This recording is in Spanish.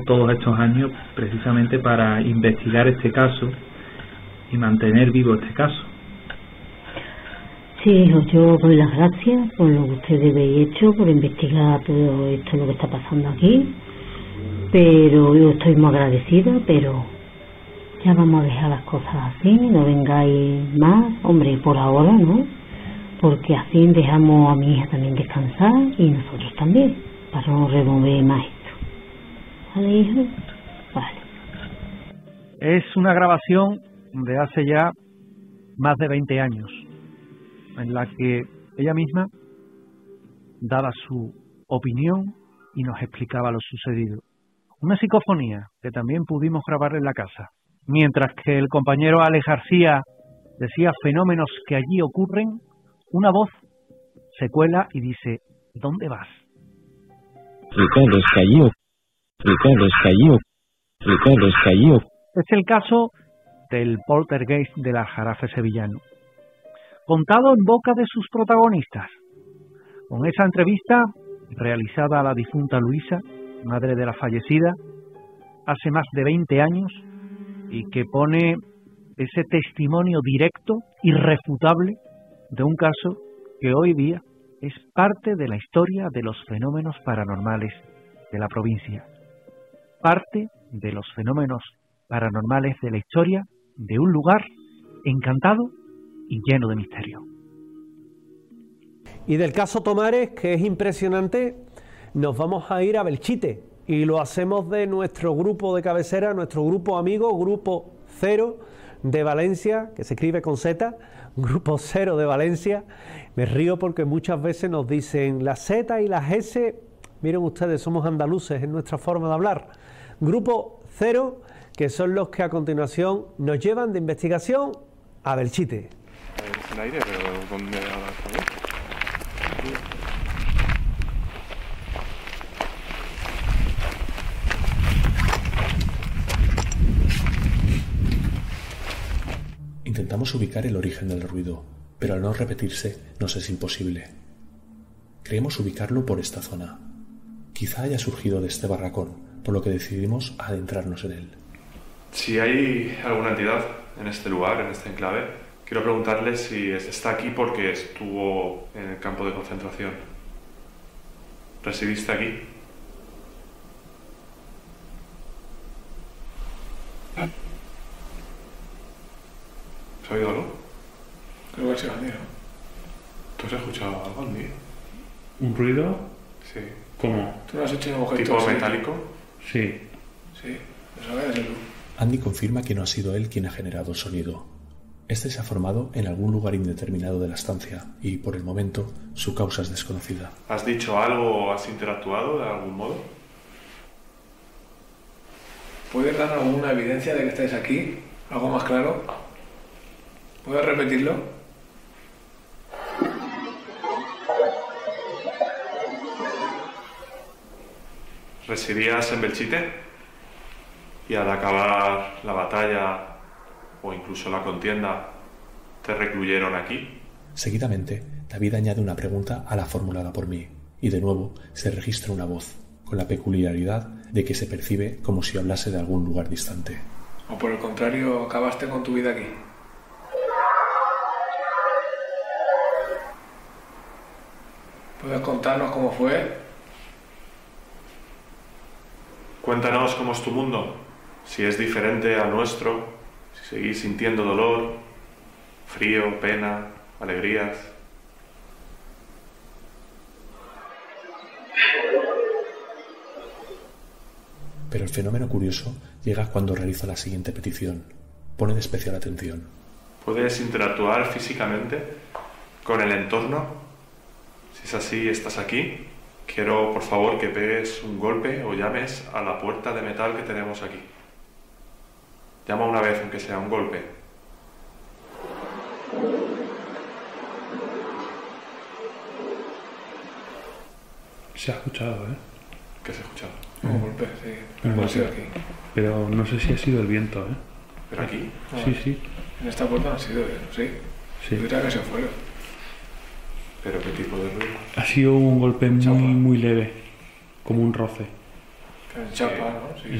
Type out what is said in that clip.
todos estos años precisamente para investigar este caso y mantener vivo este caso. Sí, hijo, yo doy las gracias por lo que ustedes habéis hecho, por investigar todo esto, lo que está pasando aquí, pero yo estoy muy agradecida, pero ya vamos a dejar las cosas así, no vengáis más, hombre, por ahora, ¿no? Porque así dejamos a mi hija también descansar y nosotros también, para no remover más esto. ¿Vale, hijo? Vale. Es una grabación de hace ya más de 20 años, en la que ella misma daba su opinión y nos explicaba lo sucedido. Una psicofonía que también pudimos grabar en la casa, mientras que el compañero Alex García decía fenómenos que allí ocurren. Una voz se cuela y dice: ¿dónde vas? Ricardo Escayó. Ricardo Escayó. Ricardo Escayó. Es el caso del poltergeist del Aljarafe sevillano, contado en boca de sus protagonistas, con esa entrevista realizada a la difunta Luisa, madre de la fallecida, hace más de 20 años, y que pone ese testimonio directo, irrefutable, de un caso que hoy día es parte de la historia de los fenómenos paranormales de la provincia, parte de los fenómenos paranormales de la historia de un lugar encantado y lleno de misterio. Y del caso Tomares, que es impresionante, nos vamos a ir a Belchite, y lo hacemos de nuestro grupo de cabecera, nuestro grupo amigo, Grupo Cero de Valencia, que se escribe con Z, Grupo Cero de Valencia. Me río porque muchas veces nos dicen las Z y las S. Miren ustedes, somos andaluces, es nuestra forma de hablar. Grupo Cero, que son los que a continuación nos llevan de investigación a Belchite. El aire, pero ¿dónde ahora también? Intentamos ubicar el origen del ruido, pero al no repetirse nos es imposible. Creemos ubicarlo por esta zona. Quizá haya surgido de este barracón, por lo que decidimos adentrarnos en él. Si hay alguna entidad en este lugar, en este enclave, quiero preguntarle si está aquí porque estuvo en el campo de concentración. ¿Residiste aquí? ¿Has oído algo? Creo que ha sido el mío. ¿Tú has escuchado algo al mío? ¿Un ruido? Sí. ¿Cómo? ¿Tú no has hecho un objeto ¿Tipo así? metálico? Sí. Sí, eso debe ser tú. Andy confirma que no ha sido él quien ha generado el sonido. Este se ha formado en algún lugar indeterminado de la estancia y, por el momento, su causa es desconocida. ¿Has dicho algo o has interactuado de algún modo? ¿Puedes dar alguna evidencia de que estáis aquí? ¿Algo más claro? ¿Puedes repetirlo? ¿Residías en Belchite? Y al acabar la batalla o incluso la contienda, ¿te recluyeron aquí? Seguidamente, David añade una pregunta a la formulada por mí, y de nuevo se registra una voz, con la peculiaridad de que se percibe como si hablase de algún lugar distante. ¿O por el contrario, acabaste con tu vida aquí? ¿Puedes contarnos cómo fue? Cuéntanos cómo es tu mundo, si es diferente al nuestro, si seguís sintiendo dolor, frío, pena, alegrías. Pero el fenómeno curioso llega cuando realiza la siguiente petición. Pone de especial atención. ¿Puedes interactuar físicamente con el entorno? Si es así, estás aquí. Quiero, por favor, que pegues un golpe o llames a la puerta de metal que tenemos aquí. Llama una vez, aunque sea un golpe. Se ha escuchado, ¿eh? ¿Qué se ha escuchado? Un golpe, sí. Un No ha golpe. sido aquí. Pero no sé si ha sido el viento, ¿eh? ¿Pero aquí? Sí, sí. En esta puerta no ha sido, sí. Sí. Yo diría que se fuera. ¿Pero qué tipo de ruido? Ha sido un golpe Chapa. muy leve, como un roce. Chapa, ¿no? Sí.